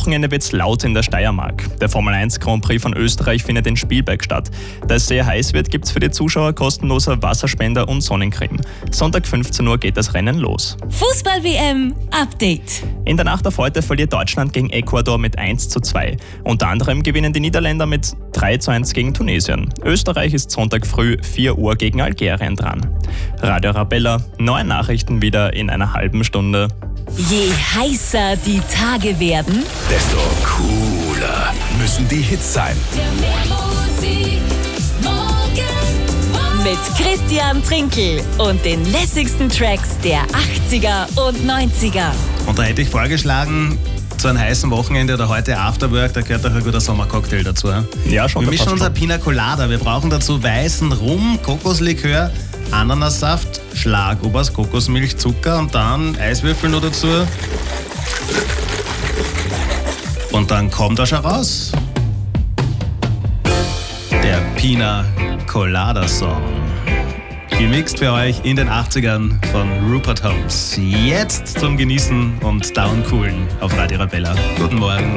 Wochenende wird's laut in der Steiermark. Der Formel 1 Grand Prix von Österreich findet in Spielberg statt. Da es sehr heiß wird, gibt's für die Zuschauer kostenloser Wasserspender und Sonnencreme. Sonntag 15 Uhr geht das Rennen los. Fußball-WM Update. In der Nacht auf heute verliert Deutschland gegen Ecuador mit 1:2. Unter anderem gewinnen die Niederländer mit 3:1 gegen Tunesien. Österreich ist Sonntag früh 4 Uhr gegen Algerien dran. Radio Arabella, neue Nachrichten wieder in einer halben Stunde. Je heißer die Tage werden, Desto cooler müssen die Hits sein. mit Christian Trinkel und den lässigsten Tracks der 80er und 90er. Und da hätte ich vorgeschlagen, zu einem heißen Wochenende oder heute Afterwork, da gehört auch ein guter Sommercocktail dazu. Ja, schon. Wir mischen unser Pina Colada. Wir brauchen dazu weißen Rum, Kokoslikör, Ananassaft, Schlagobers, Kokosmilch, Zucker und dann Eiswürfel noch dazu. Und dann kommt er schon raus. Der Pina Colada Song. Gemixt für euch in den 80ern von Rupert Holmes. Jetzt zum Genießen und Downcoolen auf Radio Arabella. Guten Morgen.